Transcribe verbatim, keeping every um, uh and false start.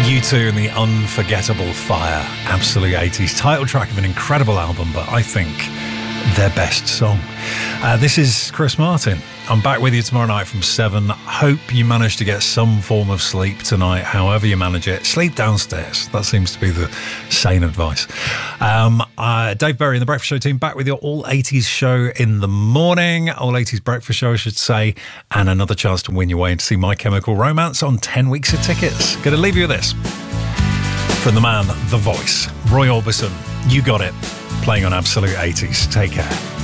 U two and the Unforgettable Fire, absolute eighties title track of an incredible album, but I think their best song. Uh, this is Chris Martin. I'm back with you tomorrow night from seven. Hope you manage to get some form of sleep tonight, however you manage it. Sleep downstairs. That seems to be the sane advice. Um, uh, Dave Berry and the Breakfast Show team back with your All eighties show in the morning. All eighties Breakfast Show, I should say. And another chance to win your way in to see My Chemical Romance on ten weeks of tickets. Going to leave you with this. From the man, the voice, Roy Orbison. You got it. Playing on Absolute eighties. Take care.